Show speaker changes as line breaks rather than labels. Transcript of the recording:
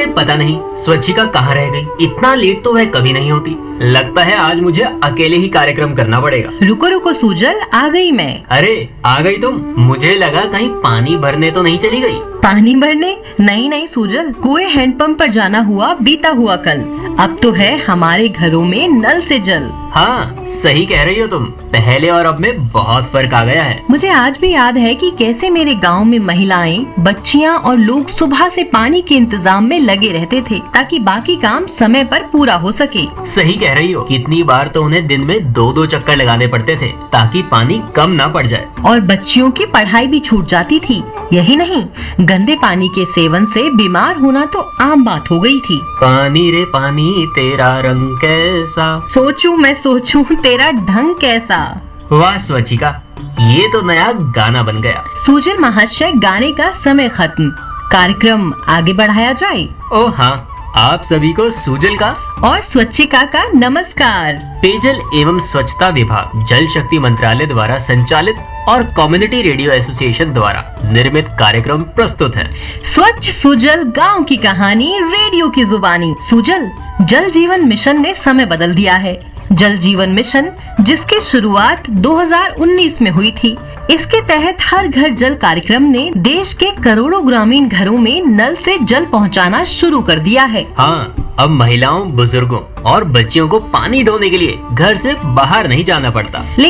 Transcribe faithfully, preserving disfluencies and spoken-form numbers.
अरे पता नहीं स्वच्छिका कहाँ रह गई। इतना लेट तो वह कभी नहीं होती। लगता है आज मुझे अकेले ही कार्यक्रम करना पड़ेगा।
रुको रुको सूजल, आ गई मैं।
अरे आ गई तुम? मुझे लगा कहीं पानी भरने तो नहीं चली गई।
पानी भरने? नहीं नहीं सूजल, कुएं हैंडपंप पर जाना हुआ बीता हुआ कल। अब तो है हमारे घरों में नल से जल।
हाँ सही कह रही हो तुम, पहले और अब में बहुत फर्क आ गया है।
मुझे आज भी याद है कि कैसे मेरे गांव में महिलाएं, बच्चियां और लोग सुबह से पानी के इंतजाम में लगे रहते थे ताकि बाकी काम समय पर पूरा हो सके।
सही कह रही हो, कितनी बार तो उन्हें दिन में दो दो चक्कर लगाने पड़ते थे ताकि पानी कम ना पड़ जाए।
और बच्चियों की पढ़ाई भी छूट जाती थी। यही नहीं, गंदे पानी के सेवन से बीमार होना तो आम बात हो गई थी।
पानी रे पानी तेरा रंग कैसा,
सोचूं मैं सोचूं तेरा ढंग कैसा।
वाह स्वच्छिका, ये तो नया गाना बन गया।
सूजल महाशय, गाने का समय खत्म, कार्यक्रम आगे बढ़ाया जाए।
ओ हाँ, आप सभी को सूजल का
और स्वच्छिका का नमस्कार।
पेयजल एवं स्वच्छता विभाग, जल शक्ति मंत्रालय द्वारा संचालित और कम्युनिटी रेडियो एसोसिएशन द्वारा निर्मित कार्यक्रम प्रस्तुत है।
स्वच्छ सुजल गांव की कहानी रेडियो की जुबानी। सुजल, जल जीवन मिशन ने समय बदल दिया है। जल जीवन मिशन, जिसकी शुरुआत दो हज़ार उन्नीस में हुई थी, इसके तहत हर घर जल कार्यक्रम ने देश के करोड़ों ग्रामीण घरों में नल से जल पहुंचाना शुरू कर दिया है।
हाँ, अब महिलाओं, बुजुर्गों और बच्चियों को पानी ढोने के लिए घर से बाहर नहीं जाना पड़ता।